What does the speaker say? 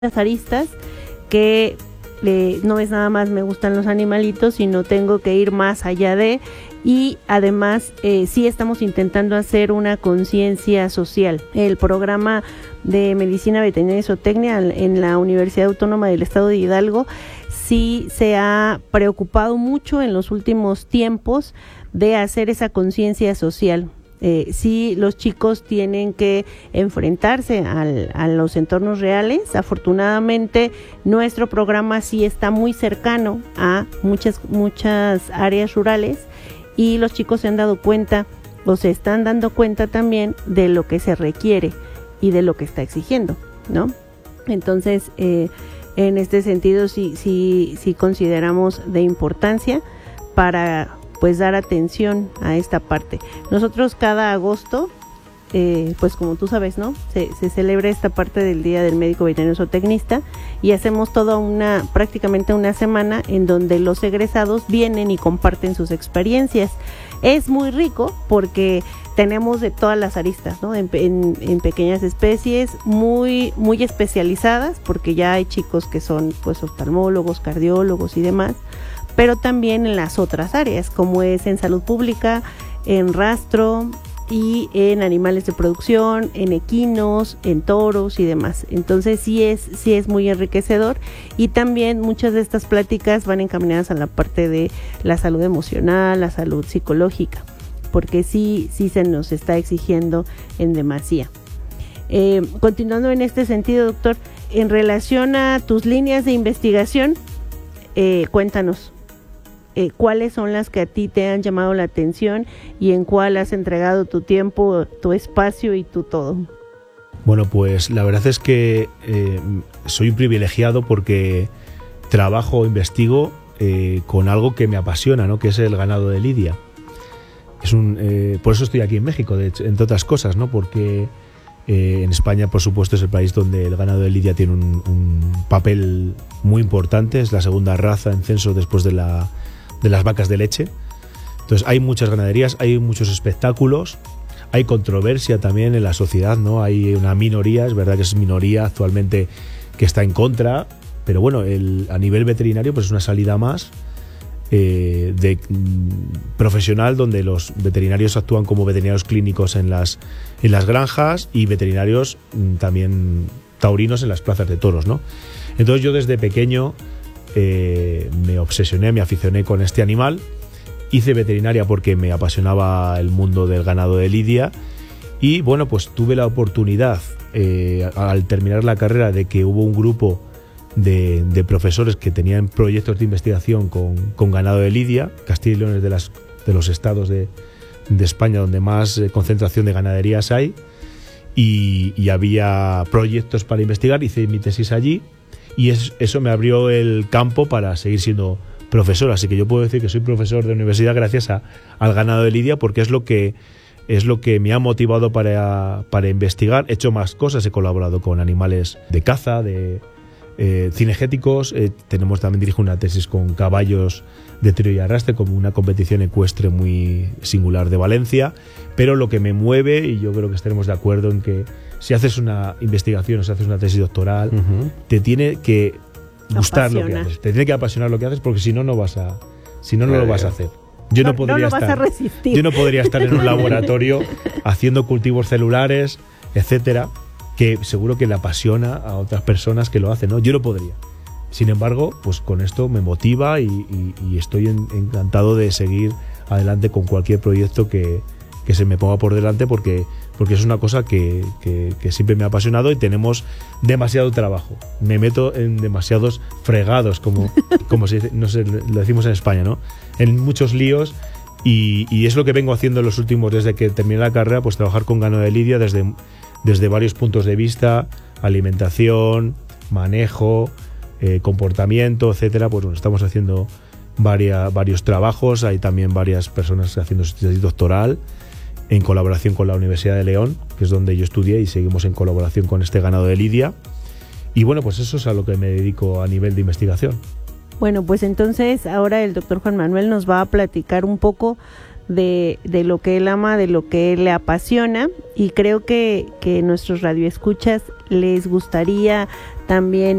las aristas que no es nada más me gustan los animalitos, sino tengo que ir más allá y además sí estamos intentando hacer una conciencia social. El programa de Medicina Veterinaria y Zootecnia en la Universidad Autónoma del Estado de Hidalgo sí se ha preocupado mucho en los últimos tiempos de hacer esa conciencia social. Sí, los chicos tienen que enfrentarse a los entornos reales. Afortunadamente, nuestro programa sí está muy cercano a muchas áreas rurales y los chicos se han dado cuenta o se están dando cuenta también de lo que se requiere y de lo que está exigiendo, ¿no? Entonces, en este sentido sí consideramos de importancia para pues dar atención a esta parte. Nosotros cada agosto, pues como tú sabes, ¿no? Se celebra esta parte del Día del Médico Veterinario Zootecnista y hacemos prácticamente una semana en donde los egresados vienen y comparten sus experiencias. Es muy rico porque tenemos de todas las aristas, ¿no? En pequeñas especies muy especializadas, porque ya hay chicos que son pues oftalmólogos, cardiólogos y demás, pero también en las otras áreas, como es en salud pública, en rastro y en animales de producción, en equinos, en toros y demás. Entonces sí es muy enriquecedor y también muchas de estas pláticas van encaminadas a la parte de la salud emocional, la salud psicológica, porque sí se nos está exigiendo en demasía. Continuando en este sentido, doctor, en relación a tus líneas de investigación, cuéntanos. ¿Cuáles son las que a ti te han llamado la atención y en cuál has entregado tu tiempo, tu espacio y tu todo? Bueno, pues la verdad es que soy un privilegiado porque investigo con algo que me apasiona, ¿no? Que es el ganado de lidia. Por eso estoy aquí en México, entre otras cosas, ¿no? Porque en España, por supuesto, es el país donde el ganado de lidia tiene un papel muy importante. Es la segunda raza en censo después de las vacas de leche. Entonces hay muchas ganaderías, hay muchos espectáculos, hay controversia también en la sociedad, ¿no? Hay una minoría, es verdad que es minoría actualmente que está en contra, pero bueno, a nivel veterinario pues es una salida más profesional, donde los veterinarios actúan como veterinarios clínicos en las granjas y veterinarios también taurinos en las plazas de toros, ¿no? Entonces yo desde pequeño me obsesioné, me aficioné con este animal. Hice veterinaria porque me apasionaba el mundo del ganado de lidia y bueno, pues tuve la oportunidad al terminar la carrera de que hubo un grupo de profesores que tenían proyectos de investigación con ganado de lidia. Castilla y León es de los estados de España donde más concentración de ganaderías hay y había proyectos para investigar. Hice mi tesis allí y eso me abrió el campo para seguir siendo profesor, así que yo puedo decir que soy profesor de universidad gracias al ganado de lidia, porque es lo que me ha motivado para investigar. He hecho más cosas, he colaborado con animales de caza, de cinegéticos, dirijo una tesis con caballos de tiro y arrastre, como una competición ecuestre muy singular de Valencia, pero lo que me mueve, y yo creo que estaremos de acuerdo en que si haces una investigación o si haces una tesis doctoral, te tiene que gustar lo que haces, te tiene que apasionar lo que haces, porque si no, no lo vas a hacer. Yo no podría estar en un laboratorio haciendo cultivos celulares, etcétera, que seguro que le apasiona a otras personas que lo hacen, ¿no? Yo no podría. Sin embargo, pues con esto me motiva y estoy encantado de seguir adelante con cualquier proyecto que se me ponga por delante, porque es una cosa que siempre me ha apasionado y tenemos demasiado trabajo. Me meto en demasiados fregados, como se dice, no sé, lo decimos en España, ¿no? En muchos líos y es lo que vengo haciendo desde que terminé la carrera, pues trabajar con ganado de lidia desde varios puntos de vista, alimentación, manejo, comportamiento, etcétera. Pues bueno, estamos haciendo varios trabajos. Hay también varias personas haciendo su tesis doctoral en colaboración con la Universidad de León, que es donde yo estudié, y seguimos en colaboración con este ganado de lidia. Y bueno, pues eso es a lo que me dedico a nivel de investigación. Bueno, pues entonces ahora el doctor Juan Manuel nos va a platicar un poco de lo que él ama, de lo que él le apasiona, y creo que nuestros radioescuchas les gustaría también